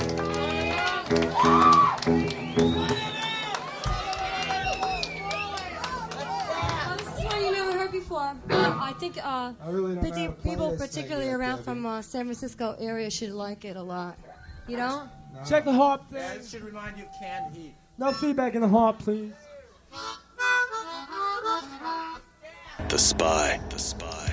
I think people, particularly around from San Francisco area, should like it a lot. You know? No. Check the harp thing. Yeah, it should remind you of canned heat. No feedback in the harp, please. The Spy. The Spy.